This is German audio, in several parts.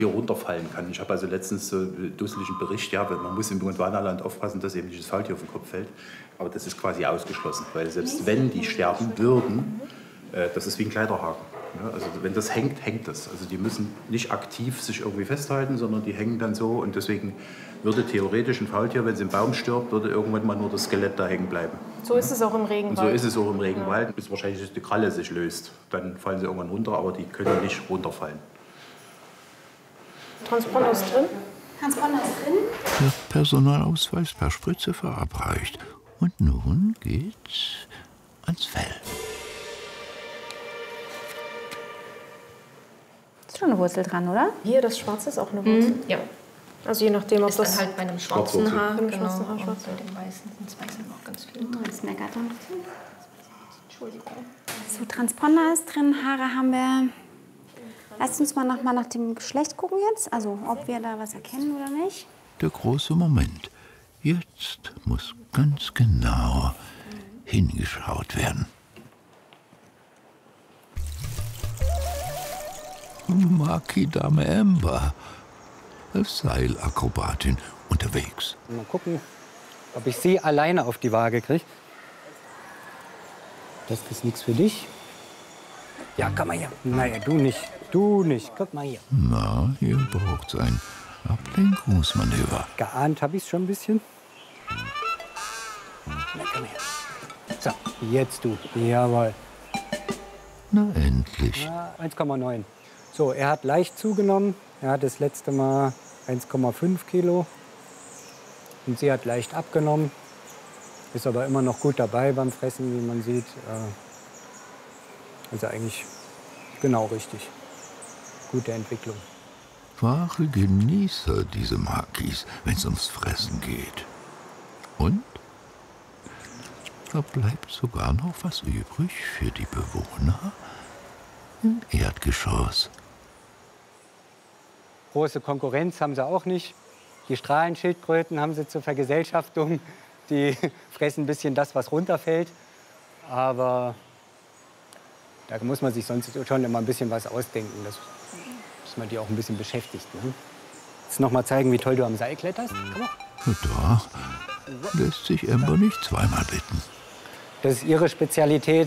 hier runterfallen kann. Ich habe also letztens so einen dusseligen Bericht, ja, man muss im Gondwanaland aufpassen, dass eben nicht das Faultier auf den Kopf fällt. Aber das ist quasi ausgeschlossen, weil selbst wenn die sterben würden, das ist wie ein Kleiderhaken. Ja, also wenn das hängt, hängt das. Also die müssen nicht aktiv sich irgendwie festhalten, sondern die hängen dann so. Und deswegen würde theoretisch ein Faultier, wenn es im Baum stirbt, würde irgendwann mal nur das Skelett da hängen bleiben. So ist es auch im Regenwald. Und so ist es auch im Regenwald, bis wahrscheinlich die Kralle sich löst. Dann fallen sie irgendwann runter, aber die können nicht runterfallen. Transponder ist drin. Transponder ist drin. Der Personalausweis per Spritze verabreicht. Und nun geht's ans Fell. Ist schon eine Wurzel dran, oder? Hier, das Schwarze ist auch eine Wurzel. Ja. Also je nachdem, ob Ist das dann halt bei einem schwarzen Haar, Bei einem genau, schwarzen Haar und schwarz. bei dem weißen sind zwei sind noch ganz viel drin. Das meckert dann. Entschuldigung. So, Transponder ist drin, Haare haben wir. Lasst uns mal noch mal nach dem Geschlecht gucken jetzt. Also, ob wir da was erkennen oder nicht. Der große Moment. Jetzt muss ganz genau hingeschaut werden. Maki-Dame Amber als Seilakrobatin unterwegs. Mal gucken, ob ich sie alleine auf die Waage kriege. Das ist nichts für dich. Ja, komm mal her. Naja, du nicht. Du nicht. Guck mal hier. Na, hier braucht's ein Ablenkungsmanöver. Geahnt habe ich es schon ein bisschen. Na, komm her. So, jetzt du. Jawohl. Na, endlich. Ja, 1,9. So, er hat leicht zugenommen. Er hat das letzte Mal 1,5 Kilo. Und sie hat leicht abgenommen. Ist aber immer noch gut dabei beim Fressen, wie man sieht. Also eigentlich genau richtig. Gute Entwicklung. Wahre Genießer, diese Makis, wenn es ums Fressen geht. Und? Da bleibt sogar noch was übrig für die Bewohner im Erdgeschoss. Große Konkurrenz haben sie auch nicht. Die Strahlenschildkröten haben sie zur Vergesellschaftung. Die fressen ein bisschen das, was runterfällt. Aber da muss man sich sonst schon immer ein bisschen was ausdenken, dass man die auch ein bisschen beschäftigt. Ne? Jetzt noch mal zeigen, wie toll du am Seil kletterst. Komm mal. Und da lässt sich Amber nicht zweimal bitten. Das ist ihre Spezialität.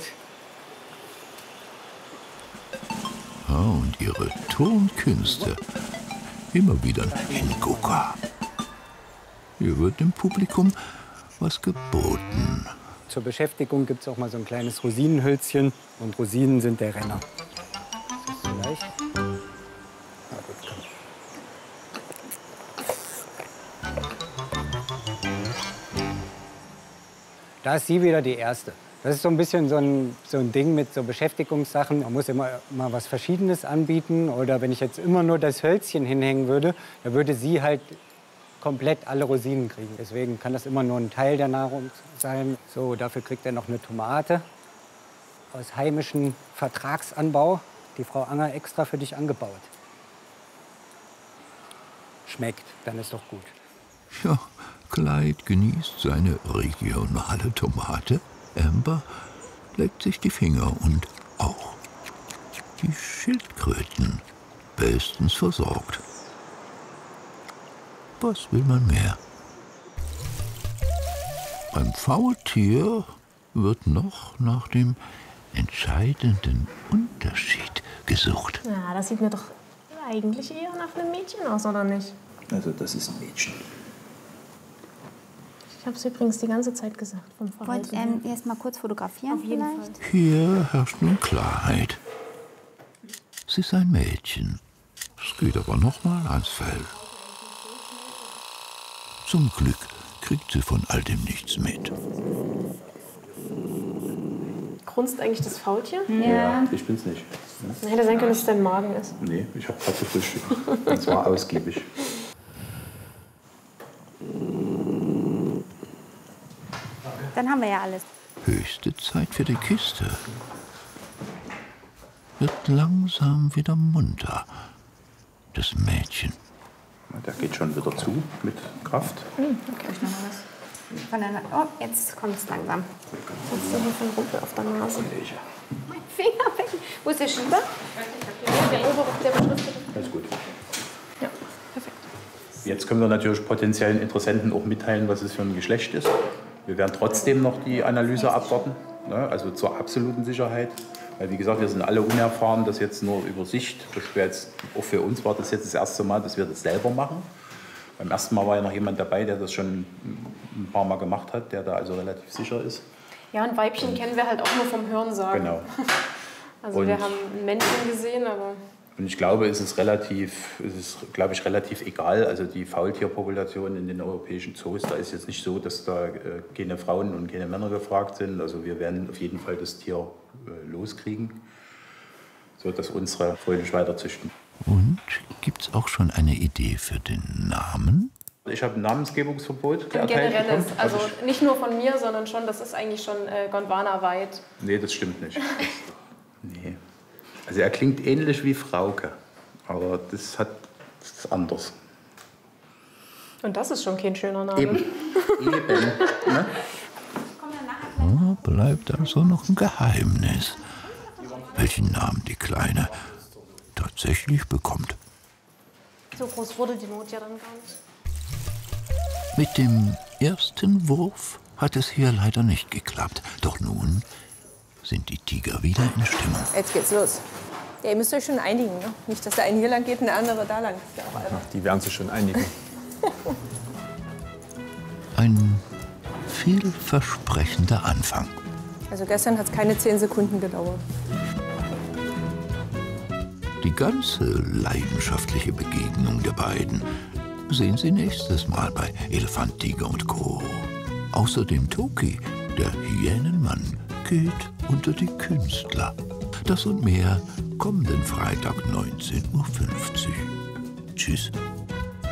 Ja, und ihre Tonkünste. Immer wieder ein Hingucker. Hier wird dem Publikum was geboten. Zur Beschäftigung gibt es auch mal so ein kleines Rosinenhölzchen. Und Rosinen sind der Renner. Ist das so leicht? Na gut, komm. Da ist sie wieder die Erste. Das ist so ein bisschen so ein Ding mit so Beschäftigungssachen. Man muss immer mal was Verschiedenes anbieten. Oder wenn ich jetzt immer nur das Hölzchen hinhängen würde, dann würde sie halt komplett alle Rosinen kriegen. Deswegen kann das immer nur ein Teil der Nahrung sein. So, dafür kriegt er noch eine Tomate aus heimischem Vertragsanbau. Die Frau Anger extra für dich angebaut. Schmeckt, dann ist doch gut. Ja, Clyde genießt seine regionale Tomate. Amber leckt sich die Finger und auch die Schildkröten bestens versorgt. Was will man mehr? Beim Faultier wird noch nach dem entscheidenden Unterschied gesucht. Ja, das sieht mir doch eigentlich eher nach einem Mädchen aus, oder nicht? Also das ist ein Mädchen. Ich habe es übrigens die ganze Zeit gesagt. Vom Wollt Verhalten her. erst mal kurz fotografieren Auf jeden vielleicht? Fall. Hier herrscht nun Klarheit. Sie ist ein Mädchen. Es geht aber noch mal ans Fell. Zum Glück kriegt sie von all dem nichts mit. Grunzt eigentlich das Faultier? Ja, ich bin's nicht. Ja. Hätte sein können, dass es dein Magen ist. Nee, ich habe gerade gefrühstückt. Und zwar ausgiebig. Dann haben wir ja alles. Höchste Zeit für die Kiste. Wird langsam wieder munter. Das Mädchen. Der geht schon wieder zu mit Kraft. Okay, ich noch mal was. Oh, jetzt kommt es langsam. Hast du hier von Rumpel auf der Nase? Finger weg. Wo ist der Schieber? Ja, der obere, der beschriftete. Alles gut. Jetzt können wir natürlich potenziellen Interessenten auch mitteilen, was es für ein Geschlecht ist. Wir werden trotzdem noch die Analyse abwarten, ne? Also zur absoluten Sicherheit. Weil, wie gesagt, wir sind alle unerfahren, das jetzt nur über Sicht. Auch für uns war das jetzt das erste Mal, dass wir das selber machen. Beim ersten Mal war ja noch jemand dabei, der das schon ein paar Mal gemacht hat, der da also relativ sicher ist. Ja, und Weibchen kennen wir halt auch nur vom Hörensagen. Genau. Also wir haben ein Männchen gesehen, aber... Und ich glaube, es ist relativ egal. Also die Faultierpopulation in den europäischen Zoos, da ist jetzt nicht so, dass da keine Frauen und keine Männer gefragt sind. Also wir werden auf jeden Fall das Tier loskriegen, sodass unsere fröhlich weiterzüchten. Und gibt's auch schon eine Idee für den Namen? Ich habe ein Namensgebungsverbot Ein erteilt generelles, bekommen. also nicht nur von mir, sondern schon, das ist eigentlich schon Gondwana-weit. Nee, das stimmt nicht. Nee. Also er klingt ähnlich wie Frauke, aber das ist anders. Und das ist schon kein schöner Name. Eben. Ne? Bleibt also noch ein Geheimnis, welchen Namen die Kleine tatsächlich bekommt. So groß wurde die Not ja dann gar nicht. Mit dem ersten Wurf hat es hier leider nicht geklappt. Doch nun sind die Tiger wieder in Stimmung. Jetzt geht's los. Ja, ihr müsst euch schon einigen, ne? Nicht, dass der eine hier lang geht und der andere da lang. Das ist ja auch albern. Die werden sich schon einigen. Ein vielversprechender Anfang. Also gestern hat es keine 10 Sekunden gedauert. Die ganze leidenschaftliche Begegnung der beiden sehen Sie nächstes Mal bei Elefant, Tiger und Co. Außerdem Toki, der Hyänenmann, geht unter die Künstler. Das und mehr kommenden Freitag 19:50 Uhr. Tschüss.